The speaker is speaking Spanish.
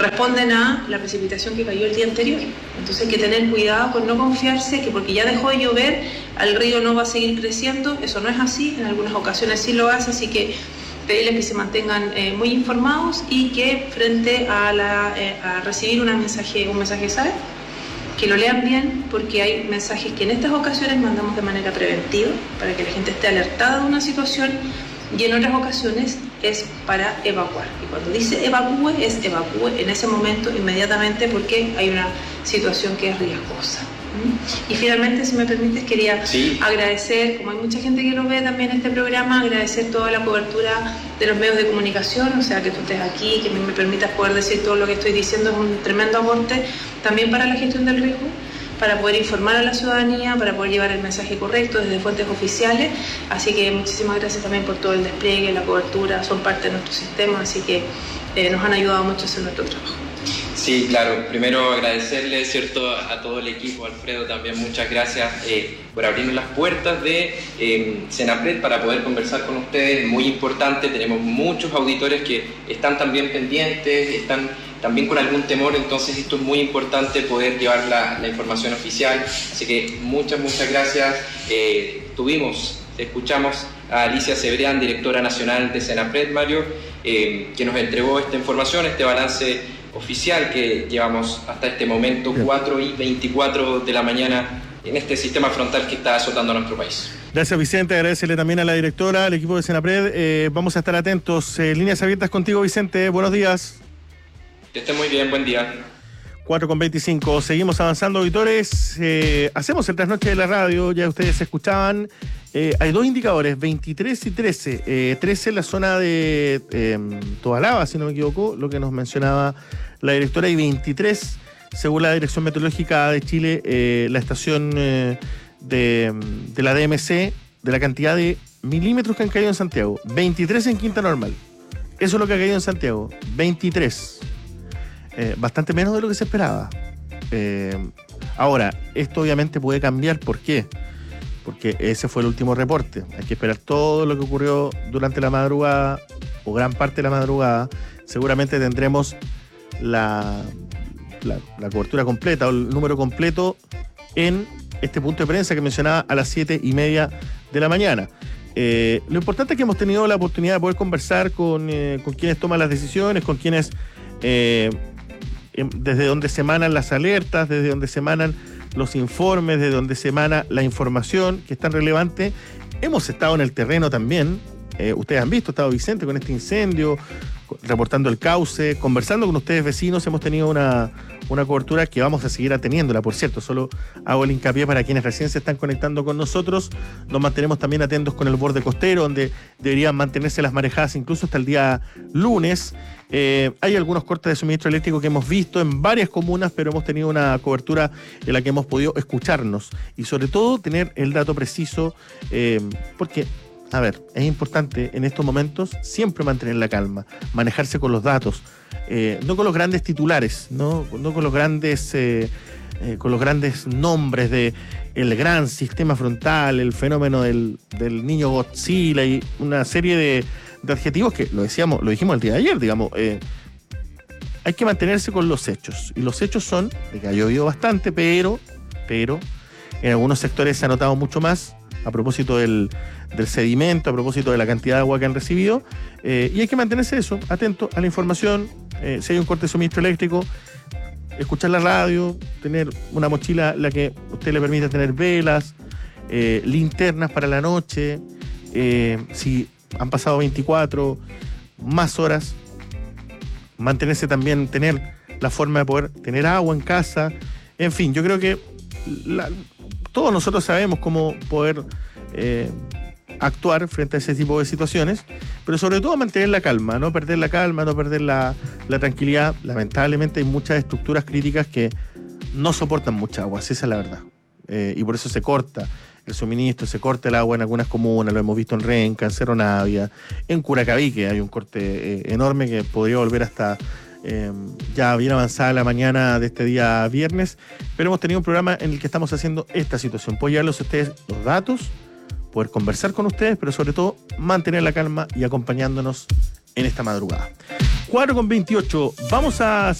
responden a la precipitación que cayó el día anterior. Entonces hay que tener cuidado con no confiarse que porque ya dejó de llover, el río no va a seguir creciendo. Eso no es así, en algunas ocasiones sí lo hace, así que pedirles que se mantengan muy informados y que frente a recibir un mensaje, ¿sabe?, que lo lean bien, porque hay mensajes que en estas ocasiones mandamos de manera preventiva para que la gente esté alertada de una situación, y en otras ocasiones es para evacuar. Y cuando dice evacúe, es evacúe en ese momento inmediatamente, porque hay una situación que es riesgosa. Y finalmente, si me permites, quería agradecer, como hay mucha gente que lo ve también este programa, agradecer toda la cobertura de los medios de comunicación, o sea, que tú estés aquí, que me permitas poder decir todo lo que estoy diciendo, es un tremendo aporte también para la gestión del riesgo, para poder informar a la ciudadanía, para poder llevar el mensaje correcto desde fuentes oficiales. Así que muchísimas gracias también por todo el despliegue, la cobertura, son parte de nuestro sistema, así que nos han ayudado mucho a hacer nuestro trabajo. Sí, claro. Primero agradecerle, ¿cierto?, a todo el equipo, Alfredo, también muchas gracias por abrirnos las puertas de Senapred para poder conversar con ustedes. Muy importante, tenemos muchos auditores que están también pendientes, están también con algún temor, entonces esto es muy importante poder llevar la información oficial. Así que muchas gracias. Escuchamos a Alicia Cebrián, directora nacional de Senapred, Mario, que nos entregó esta información, este balance oficial que llevamos hasta este momento, 4:24 de la mañana, en este sistema frontal que está azotando a nuestro país. Gracias, Vicente. Agradecerle también a la directora, al equipo de Senapred. Vamos a estar atentos. Líneas abiertas contigo, Vicente. Buenos días. Que esté muy bien, buen día. 4:25. Seguimos avanzando, auditores. Hacemos el trasnoche de la radio, ya ustedes escuchaban. Hay dos indicadores, 23 y 13. 13 en la zona de Tobalaba, si no me equivoco, lo que nos mencionaba la directora, y 23, según la Dirección Meteorológica de Chile, la estación de la DMC, de la cantidad de milímetros que han caído en Santiago. 23 en Quinta Normal. Eso es lo que ha caído en Santiago. 23. Bastante menos de lo que se esperaba. Ahora, esto obviamente puede cambiar. ¿Por qué? Porque ese fue el último reporte. Hay que esperar todo lo que ocurrió durante la madrugada, o gran parte de la madrugada. Seguramente tendremos la cobertura completa, o el número completo, en este punto de prensa que mencionaba a las 7:30 de la mañana. Lo importante es que hemos tenido la oportunidad de poder conversar con quienes toman las decisiones, con quienes desde donde se emanan las alertas, desde donde se emanan los informes, desde donde se emana la información que es tan relevante. Hemos estado en el terreno también. Ustedes han visto, ha estado Vicente con este incendio, reportando el cauce, conversando con ustedes vecinos. Hemos tenido una cobertura que vamos a seguir teniéndola, por cierto. Solo hago el hincapié para quienes recién se están conectando con nosotros. Nos mantenemos también atentos con el borde costero, donde deberían mantenerse las marejadas incluso hasta el día lunes. Hay algunos cortes de suministro eléctrico que hemos visto en varias comunas, pero hemos tenido una cobertura en la que hemos podido escucharnos y sobre todo tener el dato preciso, porque, a ver, es importante en estos momentos siempre mantener la calma, manejarse con los datos, no con los grandes titulares, no con los grandes nombres de el gran sistema frontal, el fenómeno del niño Godzilla y una serie de adjetivos que lo dijimos el día de ayer, digamos. Hay que mantenerse con los hechos, y los hechos son de que ha llovido bastante, pero en algunos sectores se ha notado mucho más a propósito del sedimento, a propósito de la cantidad de agua que han recibido, y hay que mantenerse atento a la información. Si hay un corte de suministro eléctrico, escuchar la radio, tener una mochila en la que usted le permita tener velas, linternas para la noche. Si han pasado 24 más horas, mantenerse también, tener la forma de poder tener agua en casa. En fin, yo creo que todos nosotros sabemos cómo poder actuar frente a ese tipo de situaciones, pero sobre todo mantener la calma, no perder la calma, no perder la tranquilidad. Lamentablemente hay muchas estructuras críticas que no soportan mucha agua, esa es la verdad, y por eso se corta el suministro, se corta el agua en algunas comunas. Lo hemos visto en Renca, en Cerro Navia, en Curacaví, que hay un corte enorme que podría volver hasta ya bien avanzada la mañana de este día viernes, pero hemos tenido un programa en el que estamos haciendo esta situación, poder llevarles a ustedes los datos, poder conversar con ustedes, pero sobre todo mantener la calma y acompañándonos en esta madrugada. 4:28, vamos a